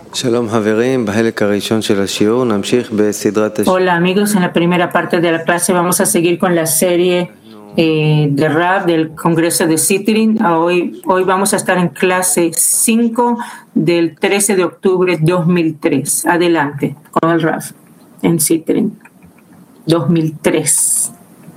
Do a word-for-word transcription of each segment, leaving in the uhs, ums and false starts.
Hola amigos, en la primera parte de la clase vamos a seguir con la serie eh, de Rav del Congreso de Sitrin. Hoy, hoy vamos a estar en clase cinco del trece de octubre de dos mil tres. Adelante con el Rav en Sitrin dos mil tres.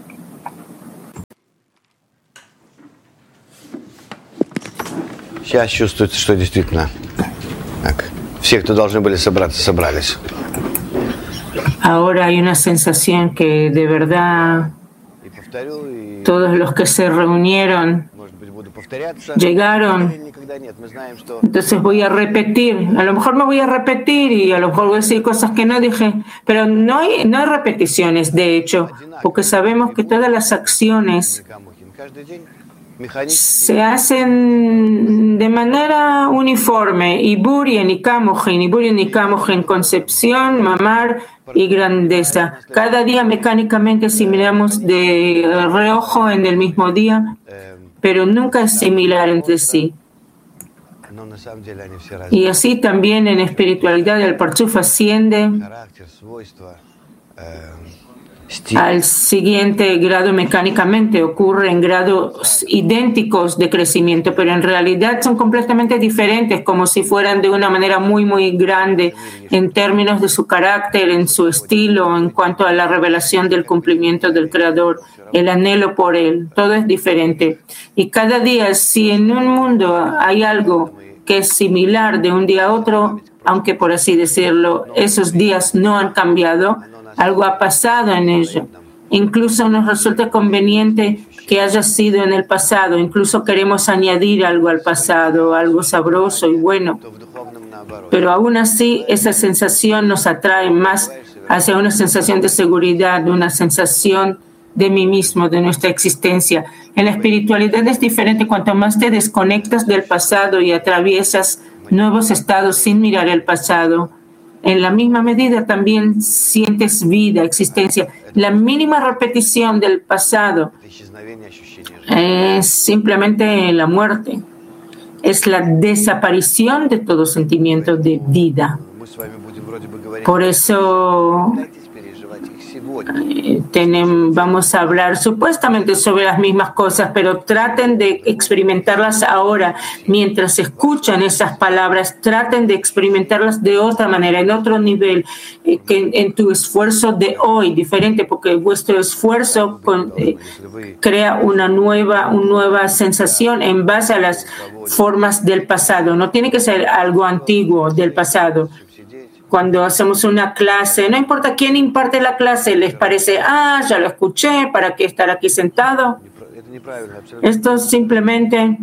Сейчас чувствуется, что действительно так. Все, кто должны были собраться, собрались. Ahora hay una sensación que de verdad todos los que se reunieron llegaron. Entonces voy a repetir. A lo mejor me voy a repetir y a lo mejor voy a decir cosas que no dije, pero no hay, no hay repeticiones, de hecho, porque sabemos que todas las acciones se hacen de manera uniforme, y Burien y Kamogen, y Burien y Kamogen, concepción, mamar y grandeza. Cada día mecánicamente asimilamos de reojo en el mismo día, pero nunca es similar entre sí. Y así también en espiritualidad el Parchuf asciende al siguiente grado mecánicamente, ocurre en grados idénticos de crecimiento, pero en realidad son completamente diferentes, como si fueran de una manera muy, muy grande en términos de su carácter, en su estilo, en cuanto a la revelación del cumplimiento del Creador, el anhelo por Él, todo es diferente. Y cada día, si en un mundo hay algo que es similar de un día a otro, aunque por así decirlo, esos días no han cambiado, algo ha pasado en ello. Incluso nos resulta conveniente que haya sido en el pasado. Incluso queremos añadir algo al pasado, algo sabroso y bueno. Pero aún así, esa sensación nos atrae más hacia una sensación de seguridad, una sensación de mí mismo, de nuestra existencia. En la espiritualidad es diferente. Cuanto más te desconectas del pasado y atraviesas nuevos estados sin mirar el pasado, en la misma medida también sientes vida, existencia. La mínima repetición del pasado es simplemente la muerte. Es la desaparición de todo sentimiento de vida. Por eso eh, tenemos, vamos a hablar supuestamente sobre las mismas cosas, pero traten de experimentarlas ahora. Mientras escuchan esas palabras, traten de experimentarlas de otra manera, en otro nivel, eh, que en tu esfuerzo de hoy, diferente, porque vuestro esfuerzo con, eh, crea una nueva, una nueva sensación en base a las formas del pasado. No tiene que ser algo antiguo del pasado. Cuando hacemos una clase, no importa quién imparte la clase, les parece, ah, ya lo escuché, ¿para qué estar aquí sentado? Esto es simplemente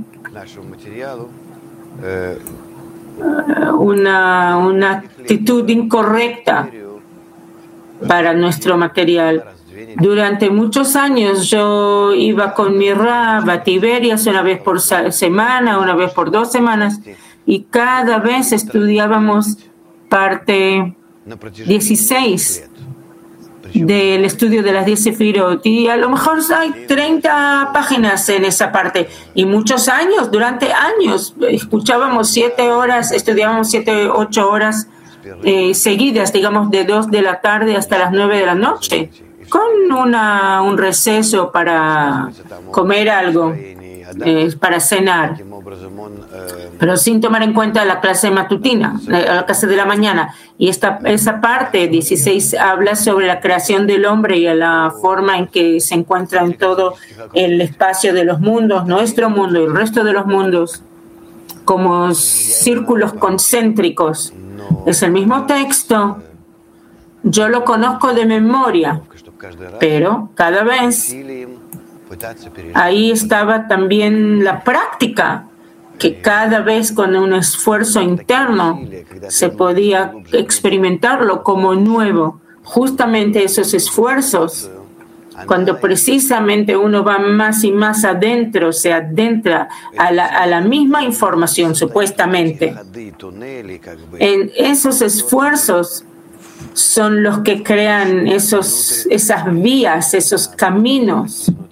una, una actitud incorrecta para nuestro material. Durante muchos años yo iba con mi Rav a Tiberias una vez por semana, una vez por dos semanas, y cada vez estudiábamos parte dieciséis del estudio de las diez sefirot, y a lo mejor hay treinta páginas en esa parte, y muchos años, durante años, escuchábamos siete horas, estudiábamos siete, ocho horas eh, seguidas, digamos de dos de la tarde hasta las nueve de la noche, con una, un receso para comer algo, eh, para cenar, pero sin tomar en cuenta la clase matutina, la clase de la mañana. Y esta, esa parte dieciséis habla sobre la creación del hombre y la forma en que se encuentra en todo el espacio de los mundos, nuestro mundo y el resto de los mundos, como círculos concéntricos. Es el mismo texto, yo lo conozco de memoria, pero cada vez ahí estaba también la práctica, que cada vez con un esfuerzo interno se podía experimentarlo como nuevo. Justamente esos esfuerzos, cuando precisamente uno va más y más adentro, se adentra a la, a la misma información supuestamente, en esos esfuerzos son los que crean esos, esas vías, esos caminos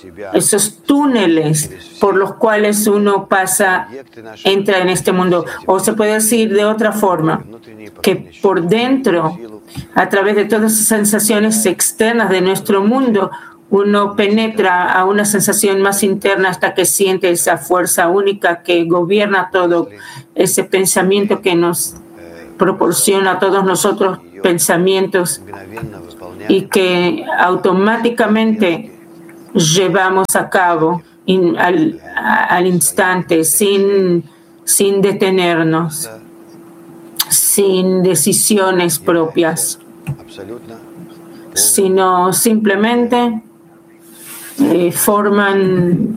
esos túneles por los cuales uno pasa, entra en este mundo. O se puede decir de otra forma, que por dentro, a través de todas esas sensaciones externas de nuestro mundo, uno penetra a una sensación más interna hasta que siente esa fuerza única que gobierna todo, ese pensamiento que nos proporciona a todos nosotros pensamientos y que automáticamente llevamos a cabo in, al, al instante, sin, sin detenernos, sin decisiones propias, sino simplemente eh, forman,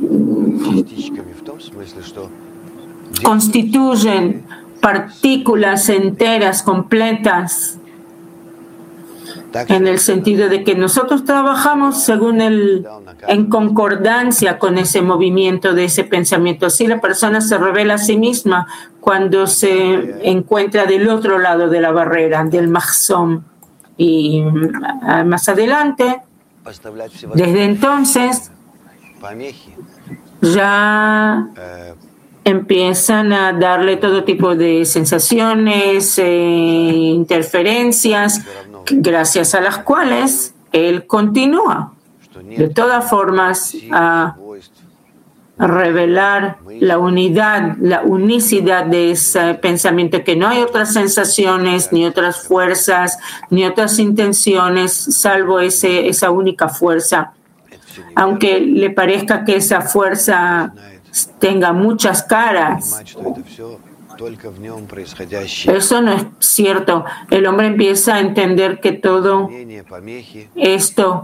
constituyen partículas enteras, completas, en el sentido de que nosotros trabajamos según el, en concordancia con ese movimiento de ese pensamiento. Así la persona se revela a sí misma cuando se encuentra del otro lado de la barrera, del mahzom. Y más adelante, desde entonces, ya empiezan a darle todo tipo de sensaciones, eh, interferencias, gracias a las cuales él continúa de todas formas a revelar la unidad, la unicidad de ese pensamiento, que no hay otras sensaciones, ni otras fuerzas, ni otras intenciones, salvo ese, esa única fuerza. Aunque le parezca que esa fuerza tenga muchas caras, eso no es cierto. El hombre empieza a entender que todo esto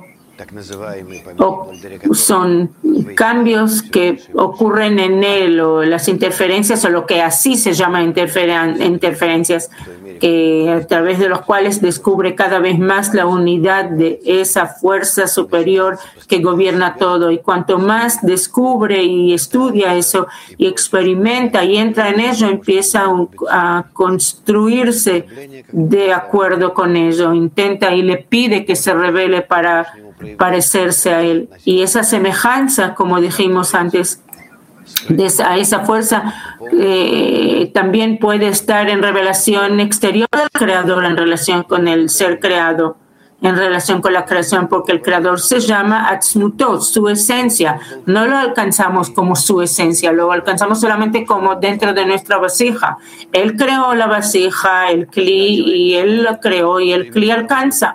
son cambios que ocurren en él, o las interferencias, o lo que así se llama interferencias, que a través de los cuales descubre cada vez más la unidad de esa fuerza superior que gobierna todo. Y cuanto más descubre y estudia eso y experimenta y entra en ello, empieza a construirse de acuerdo con ello, intenta y le pide que se revele para parecerse a él. Y esa semejanza, como dijimos antes, de esa, a esa fuerza eh, también puede estar en revelación exterior del creador, en relación con el ser creado, en relación con la creación, porque el creador se llama Atzmutot, su esencia. No lo alcanzamos como su esencia, lo alcanzamos solamente como dentro de nuestra vasija. Él creó la vasija, el Kli, y él lo creó, y el Kli alcanza.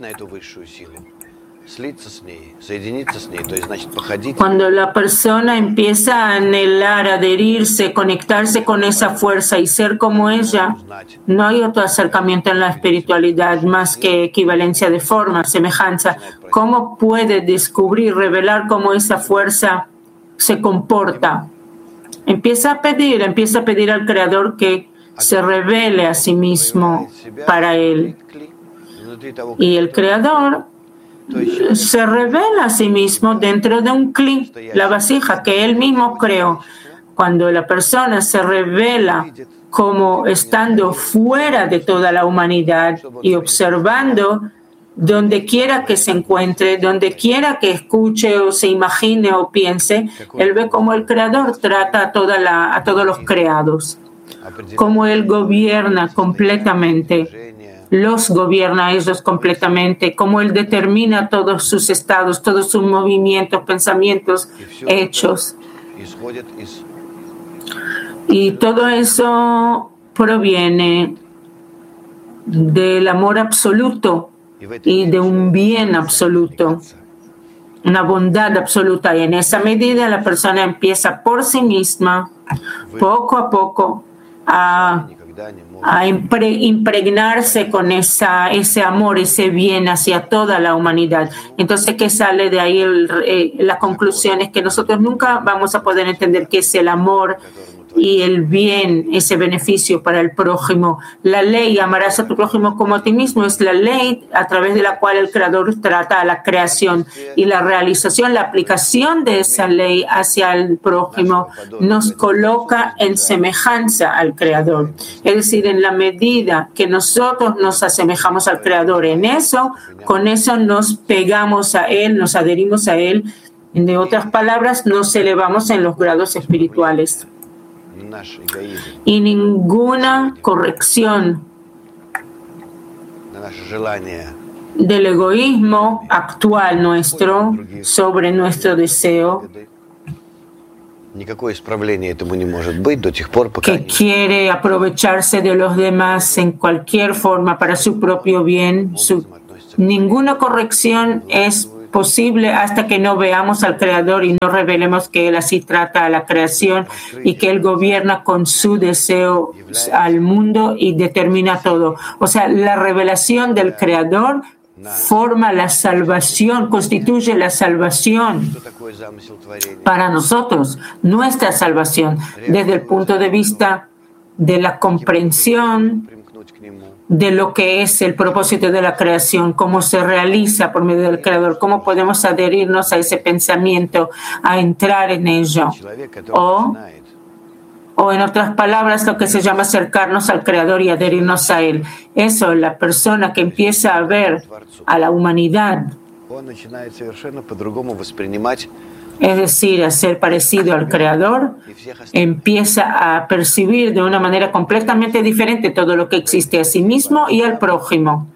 Cuando la persona empieza a anhelar, adherirse, conectarse con esa fuerza y ser como ella, no hay otro acercamiento en la espiritualidad más que equivalencia de forma, semejanza. ¿Cómo puede descubrir, revelar cómo esa fuerza se comporta? Empieza a pedir, empieza a pedir al Creador que se revele a sí mismo para él. Y el Creador se revela a sí mismo dentro de un Kli, la vasija que él mismo creó. Cuando la persona se revela como estando fuera de toda la humanidad y observando donde quiera que se encuentre, donde quiera que escuche o se imagine o piense, él ve cómo el Creador trata a, toda la, a todos los creados, cómo él gobierna completamente. Los gobierna a ellos completamente, cómo él determina todos sus estados, todos sus movimientos, pensamientos, hechos. Y todo eso proviene del amor absoluto y de un bien absoluto, una bondad absoluta. Y en esa medida la persona empieza por sí misma, poco a poco, a a impregnarse con esa, ese amor, ese bien hacia toda la humanidad. Entonces, ¿qué sale de ahí? El, eh, la conclusión es que nosotros nunca vamos a poder entender qué es el amor y el bien, ese beneficio para el prójimo. La ley, amarás a tu prójimo como a ti mismo, es la ley a través de la cual el Creador trata a la creación, y la realización, la aplicación de esa ley hacia el prójimo nos coloca en semejanza al Creador. Es decir, en la medida que nosotros nos asemejamos al Creador en eso, con eso nos pegamos a Él, nos adherimos a Él, De otras palabras, nos elevamos en los grados espirituales. Y ninguna corrección del egoísmo actual nuestro sobre nuestro deseo que quiere aprovecharse de los demás en cualquier forma para su propio bien. Su, ninguna corrección es posible hasta que no veamos al Creador y no revelemos que Él así trata a la creación y que Él gobierna con su deseo al mundo y determina todo. O sea, la revelación del Creador forma la salvación, constituye la salvación para nosotros, nuestra salvación, desde el punto de vista de la comprensión de lo que es el propósito de la creación, cómo se realiza por medio del Creador, cómo podemos adherirnos a ese pensamiento, a entrar en ello. O, o en otras palabras, lo que se llama acercarnos al Creador y adherirnos a Él. Eso, la persona que empieza a ver a la humanidad, es decir, a ser parecido al Creador, empieza a percibir de una manera completamente diferente todo lo que existe a sí mismo y al prójimo.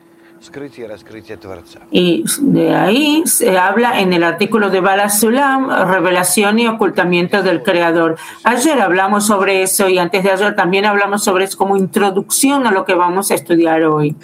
Y de ahí se habla en el artículo de Bala Sulam, revelación y ocultamiento del Creador. Ayer hablamos sobre eso y antes de ayer también hablamos sobre eso como introducción a lo que vamos a estudiar hoy.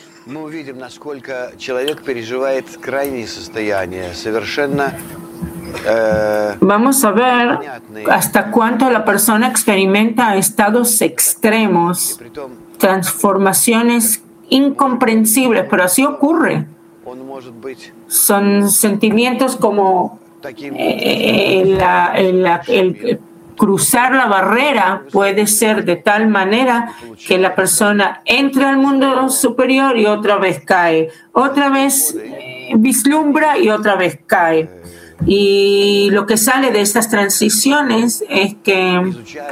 Vamos a ver hasta cuánto la persona experimenta estados extremos, transformaciones incomprensibles, pero así ocurre. Son sentimientos como eh, la, la, el cruzar la barrera puede ser de tal manera que la persona entra al mundo superior y otra vez cae, otra vez eh, vislumbra y otra vez cae. Y lo que sale de estas transiciones es que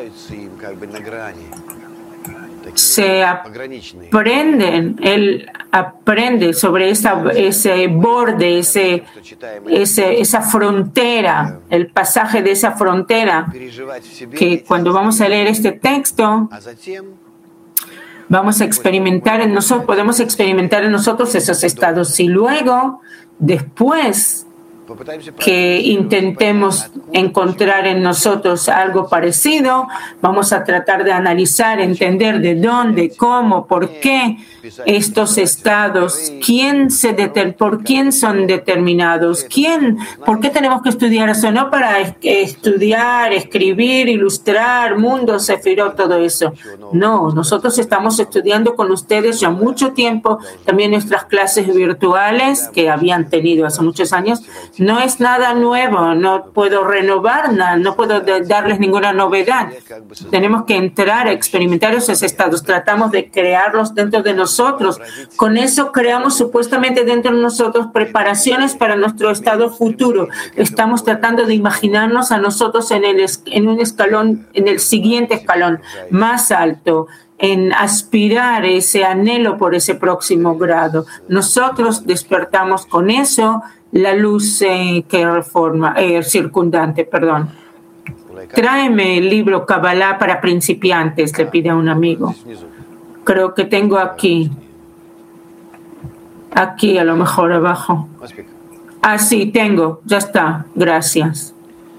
se aprenden, él aprende sobre esa, ese borde, ese, ese, esa frontera, el pasaje de esa frontera, que cuando vamos a leer este texto, vamos a experimentar en nosotros, podemos experimentar en nosotros esos estados y luego, después, que intentemos encontrar en nosotros algo parecido, vamos a tratar de analizar, entender de dónde, cómo, por qué estos estados, quién se deter- por quién son determinados, quién, por qué tenemos que estudiar eso, no para es- estudiar, escribir, ilustrar, mundo, sefirot, todo eso. No, nosotros estamos estudiando con ustedes ya mucho tiempo, también nuestras clases virtuales que habían tenido hace muchos años. No es nada nuevo, no puedo renovar nada, no puedo de- darles ninguna novedad. Tenemos que entrar a experimentar esos estados, tratamos de crearlos dentro de nosotros. Con eso creamos supuestamente dentro de nosotros preparaciones para nuestro estado futuro. Estamos tratando de imaginarnos a nosotros en, el, en un escalón, en el siguiente escalón, más alto, en aspirar ese anhelo por ese próximo grado. Nosotros despertamos con eso la luz eh, que reforma, eh, circundante, perdón. Tráeme el libro Kabbalah para principiantes, le pide a un amigo. Creo que tengo aquí. Aquí, a lo mejor abajo. Ah, sí, tengo. Ya está. Gracias.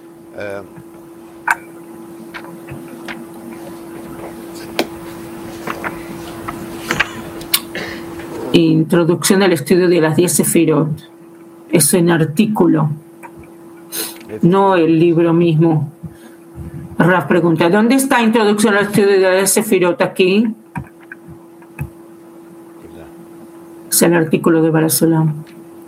Introducción al estudio de las diez sefirot. Es un artículo, no el libro mismo. Raf pregunta, ¿dónde está Introducción al estudio de las sefirot aquí? Es el artículo de Bala Sulam.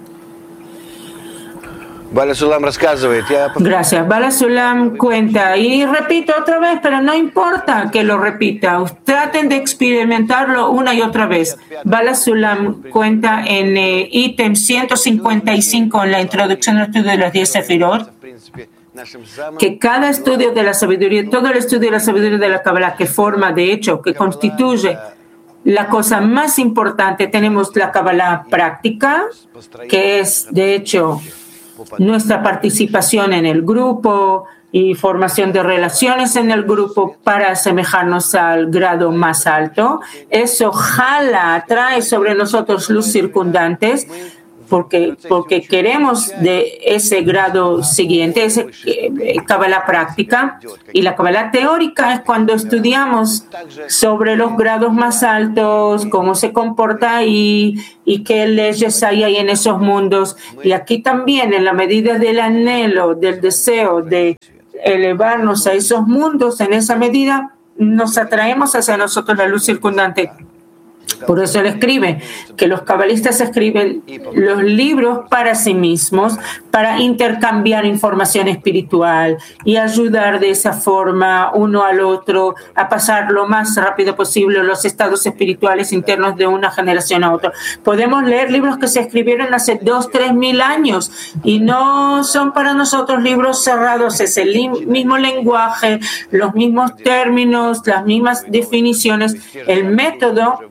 Bala Sulam рассказывает. Gracias. Bala Sulam cuenta y repito otra vez, pero no importa que lo repita. Traten de experimentarlo una y otra vez. Bala Sulam cuenta en eh, ítem ciento cincuenta y cinco en la introducción al estudio de las diez sefirot que cada estudio de la sabiduría, todo el estudio de la sabiduría de la Kabbalah que forma, de hecho, que constituye la cosa más importante, tenemos la Kabbalah práctica, que es, de hecho, nuestra participación en el grupo y formación de relaciones en el grupo para asemejarnos al grado más alto. Eso jala, atrae sobre nosotros luz circundantes, porque, porque queremos de ese grado siguiente, ese Kabbalah práctica. Y la Kabbalah teórica es cuando estudiamos sobre los grados más altos, cómo se comporta ahí y qué leyes hay ahí en esos mundos. Y aquí también, en la medida del anhelo, del deseo de elevarnos a esos mundos, en esa medida nos atraemos hacia nosotros la luz circundante. Por eso él escribe que los cabalistas escriben los libros para sí mismos, para intercambiar información espiritual y ayudar de esa forma uno al otro a pasar lo más rápido posible los estados espirituales internos de una generación a otra. Podemos leer libros que se escribieron hace dos, tres mil años y no son para nosotros libros cerrados. Es el li- mismo lenguaje, los mismos términos, las mismas definiciones. El método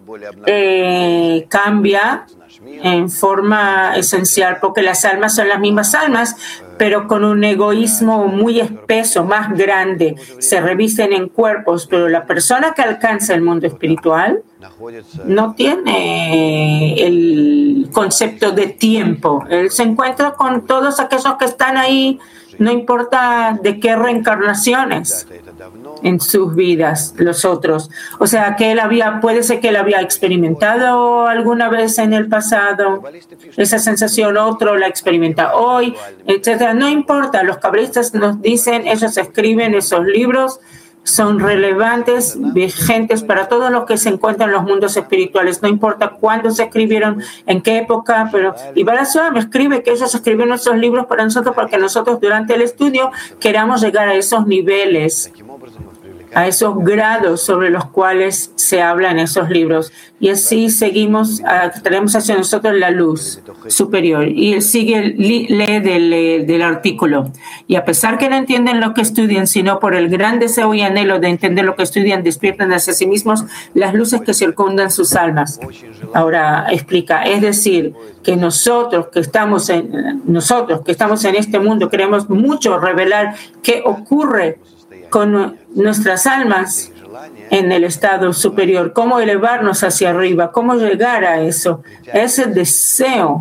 Eh, cambia en forma esencial porque las almas son las mismas almas, pero con un egoísmo muy espeso, más grande. Se revisten en cuerpos, pero la persona que alcanza el mundo espiritual no tiene el concepto de tiempo. Él se encuentra con todos aquellos que están ahí, no importa de qué reencarnaciones en sus vidas, los otros. O sea, que él había, puede ser que él había experimentado alguna vez en el pasado esa sensación, otro la experimenta hoy, etcétera. No importa, los cabalistas nos dicen, ellos escriben esos libros, son relevantes, vigentes para todos los que se encuentran en los mundos espirituales. No importa cuándo se escribieron, en qué época, pero y Barasua me escribe que ellos escribieron esos libros para nosotros para que nosotros durante el estudio queramos llegar a esos niveles, a esos grados sobre los cuales se habla en esos libros. Y así seguimos, traemos hacia nosotros la luz superior. Y él sigue, lee del, del artículo. Y a pesar que no entienden lo que estudian, sino por el gran deseo y anhelo de entender lo que estudian, despiertan hacia sí mismos las luces que circundan sus almas. Ahora explica, es decir, que nosotros que estamos en, nosotros que estamos en este mundo queremos mucho revelar qué ocurre con nuestras almas en el estado superior, cómo elevarnos hacia arriba, cómo llegar a eso. Ese deseo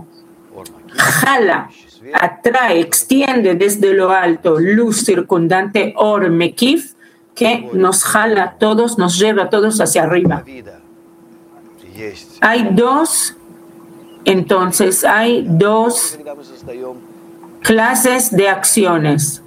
jala, atrae, extiende desde lo alto luz circundante Or Mekif, que nos jala a todos, nos lleva a todos hacia arriba. Hay dos, entonces, hay dos clases de acciones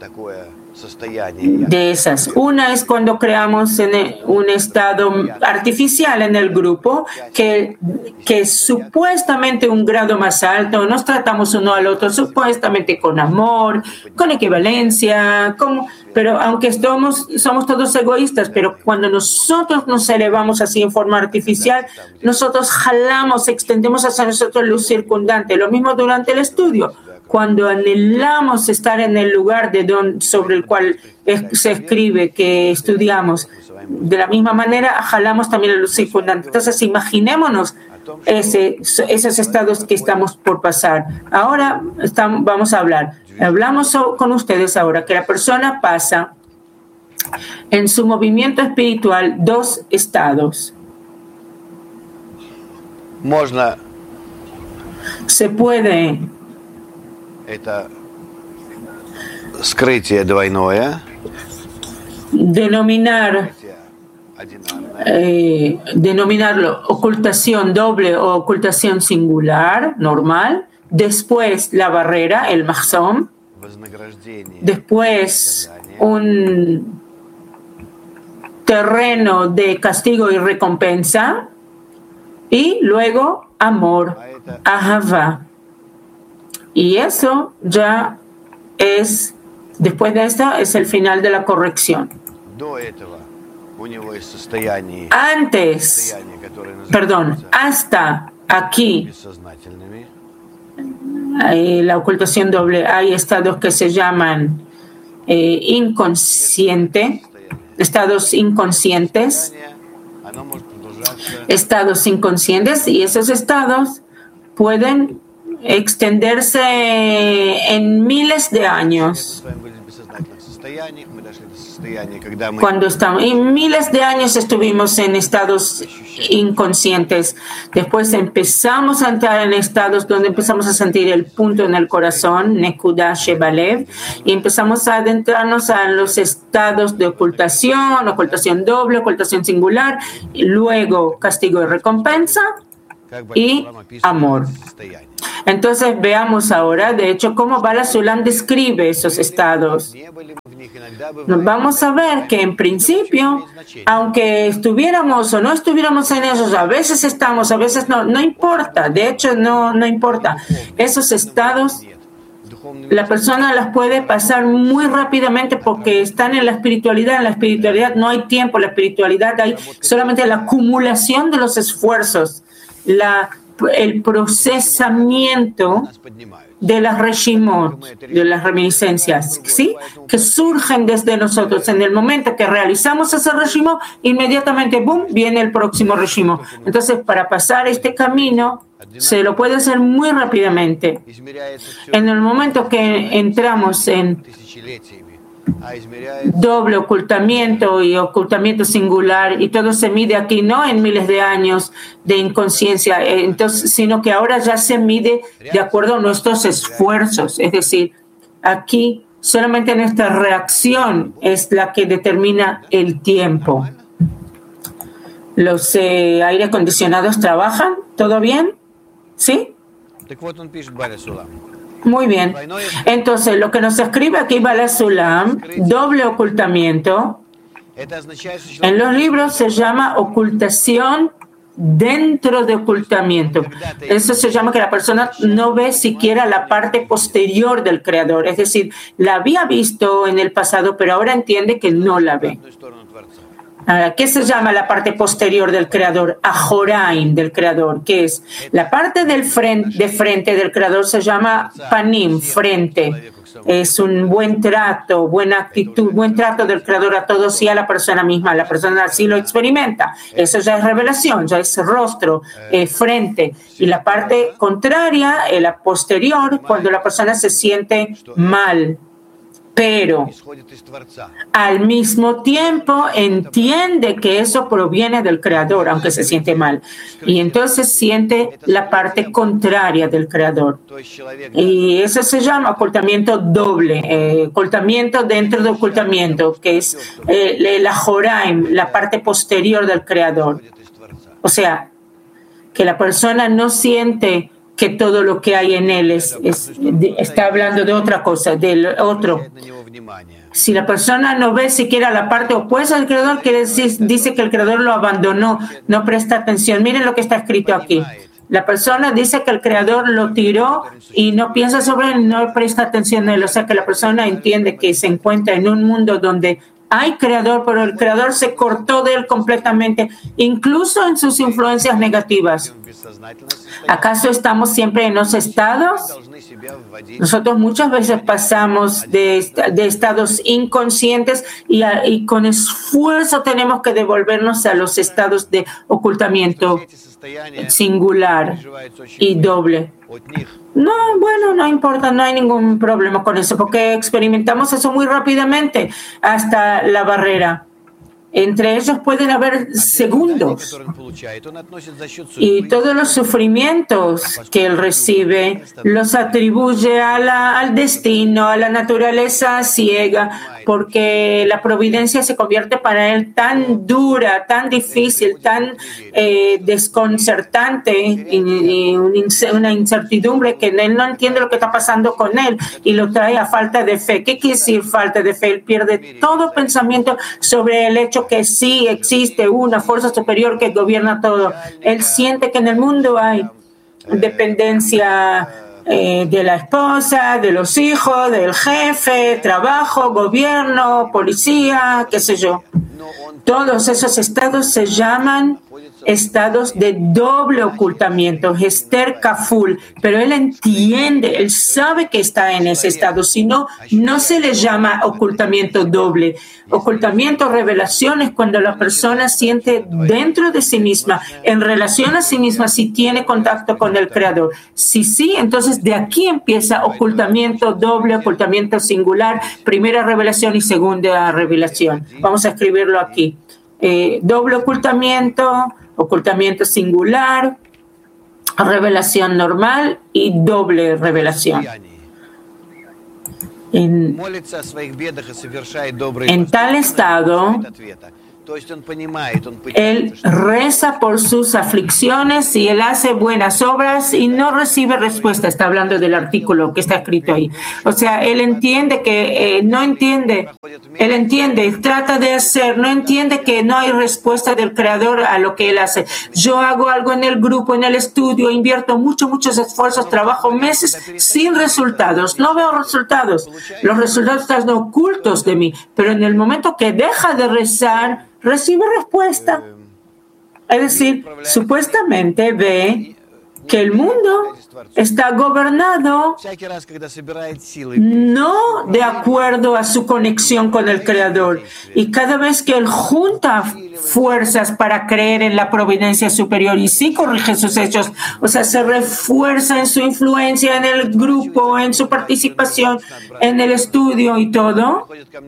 de esas. Una es cuando creamos en un estado artificial en el grupo, que, que es supuestamente un grado más alto, nos tratamos uno al otro supuestamente con amor, con equivalencia, con, pero aunque somos, somos todos egoístas, pero cuando nosotros nos elevamos así en forma artificial, nosotros jalamos, extendemos hacia nosotros luz circundante. Lo mismo durante el estudio. Cuando anhelamos estar en el lugar de don, sobre el cual es, se escribe que estudiamos, de la misma manera jalamos también la luz circundante. Entonces imaginémonos ese, esos estados que estamos por pasar. Ahora estamos, vamos a hablar. Hablamos con ustedes ahora que la persona pasa en su movimiento espiritual dos estados. Можно Se puede это скрытие двойное, denominar eh, denominarlo ocultación doble o ocultación singular, normal. Después la barrera, el mahzom. Después un terreno de castigo y recompensa. Y luego amor, ahava. Y eso ya es, después de esto, es el final de la corrección. Antes, perdón, hasta aquí, hay la ocultación doble, hay estados que se llaman eh, inconsciente, estados inconscientes, estados inconscientes, y esos estados pueden extenderse en miles de años. Cuando estamos, y miles de años estuvimos en estados inconscientes. Después empezamos a entrar en estados donde empezamos a sentir el punto en el corazón, Nekuda Shebalev, y empezamos a adentrarnos a los estados de ocultación, ocultación doble, ocultación singular, y luego castigo y recompensa y amor. Entonces veamos ahora, de hecho, cómo Bala Sulam describe esos estados. Vamos a ver que en principio, aunque estuviéramos o no estuviéramos en esos, a veces estamos, a veces no, no importa, de hecho no, no importa. Esos estados, la persona las puede pasar muy rápidamente porque están en la espiritualidad. En la espiritualidad no hay tiempo, en la espiritualidad hay solamente la acumulación de los esfuerzos, la el procesamiento de las reshimot, de las reminiscencias, ¿sí? Que surgen desde nosotros. En el momento que realizamos ese reshimot, inmediatamente, ¡boom!, viene el próximo reshimot. Entonces, para pasar este camino, se lo puede hacer muy rápidamente. En el momento que entramos en doble ocultamiento y ocultamiento singular, y todo se mide aquí no en miles de años de inconsciencia, entonces, sino que ahora ya se mide de acuerdo a nuestros esfuerzos. Es decir, aquí solamente nuestra reacción es la que determina el tiempo. ¿Los eh, aire acondicionados trabajan? ¿Todo bien? ¿Sí? Muy bien. Entonces, lo que nos escribe aquí Bala Sulam, doble ocultamiento, en los libros se llama ocultación dentro de ocultamiento. Eso se llama que la persona no ve siquiera la parte posterior del Creador. Es decir, la había visto en el pasado, pero ahora entiende que no la ve. ¿Qué se llama la parte posterior del Creador? Ajoraim del Creador, que es la parte del frente, de frente del Creador, se llama Panim, frente. Es un buen trato, buena actitud, buen trato del Creador a todos y a la persona misma. La persona así lo experimenta. Eso ya es revelación, ya es rostro, eh, frente. Y la parte contraria, eh, la posterior, cuando la persona se siente mal. Pero al mismo tiempo entiende que eso proviene del Creador, aunque se siente mal. Y entonces siente la parte contraria del Creador. Y eso se llama ocultamiento doble, eh, ocultamiento dentro de ocultamiento, que es eh, la Joraim, la parte posterior del Creador. O sea, que la persona no siente que todo lo que hay en él es, es, de, está hablando de otra cosa, del otro. Si la persona no ve siquiera la parte opuesta del Creador, quiere decir, dice que el Creador lo abandonó, no presta atención. Miren lo que está escrito aquí. La persona dice que el Creador lo tiró y no piensa sobre él, no presta atención a él. O sea que la persona entiende que se encuentra en un mundo donde hay Creador, pero el Creador se cortó de él completamente, incluso en sus influencias negativas. ¿Acaso estamos siempre en los estados? Nosotros muchas veces pasamos de, de estados inconscientes y, a, y con esfuerzo tenemos que devolvernos a los estados de ocultamiento singular y doble. No, bueno, no importa, no hay ningún problema con eso, porque experimentamos eso muy rápidamente hasta la barrera. Entre ellos pueden haber segundos. Y todos los sufrimientos que él recibe los atribuye a la, al destino, a la naturaleza ciega, porque la providencia se convierte para él tan dura, tan difícil, tan eh, desconcertante y, y una incertidumbre que él no entiende lo que está pasando con él y lo trae a falta de fe. ¿Qué quiere decir falta de fe? Él pierde todo pensamiento sobre el hecho que sí existe una fuerza superior que gobierna todo. Él siente que en el mundo hay dependencia eh, de la esposa, de los hijos, del jefe, trabajo, gobierno, policía, qué sé yo. Todos esos estados se llaman estados de doble ocultamiento, Hester Kaful, pero él entiende, él sabe que está en ese estado, si no, no se le llama ocultamiento doble. Ocultamiento, revelación es cuando la persona siente dentro de sí misma, en relación a sí misma, si tiene contacto con el Creador. Si sí, entonces de aquí empieza ocultamiento doble, ocultamiento singular, primera revelación y segunda revelación. Vamos a escribirlo aquí. Eh, doble ocultamiento, ocultamiento singular, revelación normal y doble revelación. En, en tal estado, él reza por sus aflicciones y él hace buenas obras y no recibe respuesta. Está hablando del artículo que está escrito ahí. O sea, él entiende que eh, no entiende, él entiende, trata de hacer, no entiende que no hay respuesta del Creador a lo que él hace. Yo hago algo en el grupo, en el estudio, invierto muchos, muchos esfuerzos, trabajo meses sin resultados. No veo resultados. Los resultados están ocultos de mí, pero en el momento que deja de rezar, recibe respuesta. Es decir, supuestamente ve que el mundo está gobernado no de acuerdo a su conexión con el Creador. Y cada vez que él junta fuerzas para creer en la providencia superior y sí corrige sus hechos, o sea, se refuerza en su influencia en el grupo, en su participación, en el estudio y todo,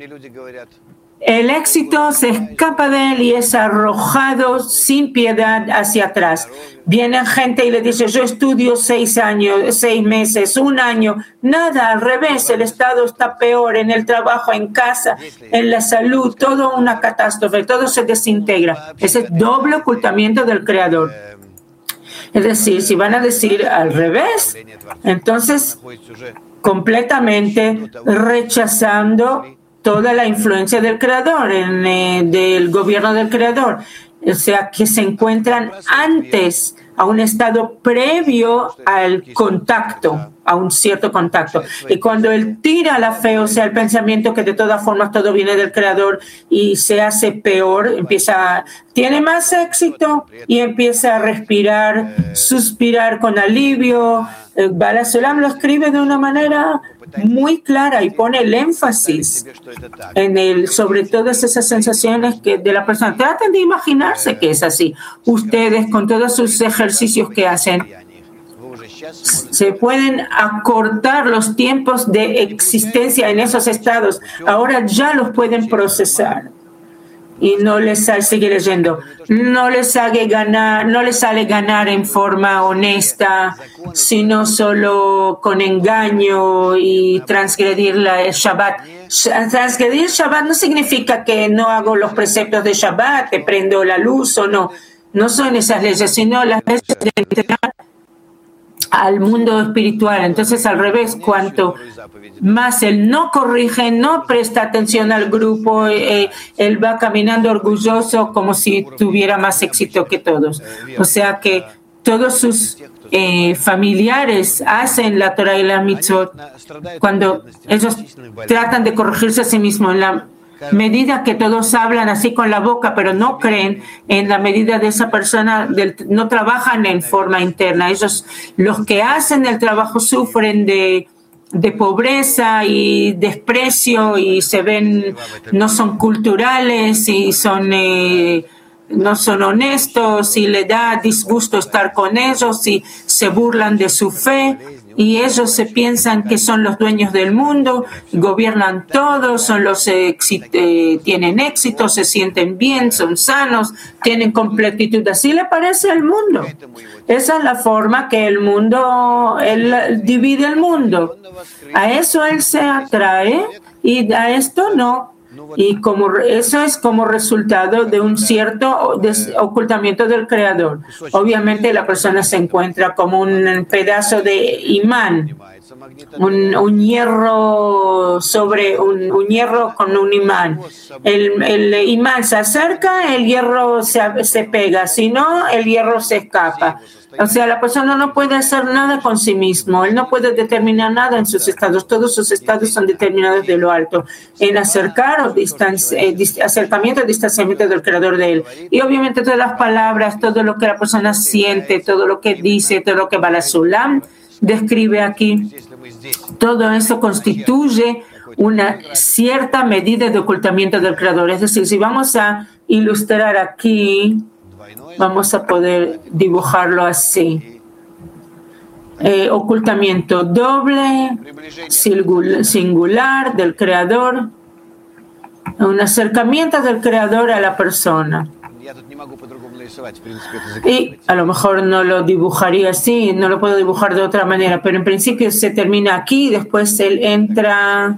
el éxito se escapa de él y es arrojado sin piedad hacia atrás. Viene gente y le dice, yo estudio seis años, seis meses, un año. Nada, al revés, el estado está peor en el trabajo, en casa, en la salud, todo una catástrofe, todo se desintegra. Ese es doble ocultamiento del Creador. Es decir, si van a decir al revés, entonces completamente rechazando toda la influencia del Creador, en, eh, del gobierno del Creador. O sea, que se encuentran antes, a un estado previo al contacto, a un cierto contacto. Y cuando él tira la fe, o sea, el pensamiento que de todas formas todo viene del Creador y se hace peor, empieza, tiene más éxito y empieza a respirar, suspirar con alivio. Bala Sulam lo escribe de una manera muy clara y pone el énfasis en el, sobre todas esas sensaciones que de la persona. Traten de imaginarse que es así. Ustedes, con todos sus ejercicios que hacen, se pueden acortar los tiempos de existencia en esos estados. Ahora ya los pueden procesar. Y no les sale, sigue leyendo, no les sale ganar, no les sale ganar en forma honesta, sino solo con engaño y transgredir la, el Shabbat. Transgredir Shabbat no significa que no hago los preceptos de Shabbat, que prendo la luz o no. No son esas leyes, sino las leyes de entrar al mundo espiritual. Entonces, al revés, cuanto más él no corrige, no presta atención al grupo, eh, él va caminando orgulloso como si tuviera más éxito que todos. O sea que todos sus eh, familiares hacen la Torah y la mitzvot cuando ellos tratan de corregirse a sí mismos en la medida que todos hablan así con la boca, pero no creen, en la medida de esa persona, del, no trabajan en forma interna. Ellos, los que hacen el trabajo, sufren de, de pobreza y desprecio y se ven, no son culturales y son, eh, no son honestos y le da disgusto estar con ellos y se burlan de su fe. Y ellos se piensan que son los dueños del mundo, gobiernan todo, son los éxit, eh, tienen éxito, se sienten bien, son sanos, tienen completitud. Así le parece al mundo. Esa es la forma que el mundo, él divide el mundo. A eso él se atrae y a esto no. Y como eso es como resultado de un cierto ocultamiento del Creador. Obviamente la persona se encuentra como un pedazo de imán un, un hierro sobre un, un hierro con un imán. El, el imán se acerca, el hierro se, se pega, si no, el hierro se escapa. O sea, la persona no puede hacer nada con sí mismo, él no puede determinar nada en sus estados, todos sus estados son determinados de lo alto, en acercar o distanci- eh, dis- acercamiento o distanciamiento del creador de él. Y obviamente todas las palabras, todo lo que la persona siente, todo lo que dice, todo lo que Baal Sulam describe aquí, todo eso constituye una cierta medida de ocultamiento del creador. Es decir, si vamos a ilustrar aquí, vamos a poder dibujarlo así. Eh, ocultamiento doble, singular del creador, un acercamiento del creador a la persona. Y a lo mejor no lo dibujaría así, no lo puedo dibujar de otra manera, pero en principio se termina aquí, después él entra.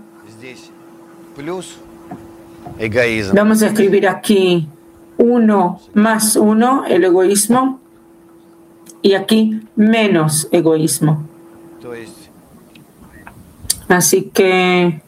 Vamos a escribir aquí uno más uno, el egoísmo, y aquí menos egoísmo. Así que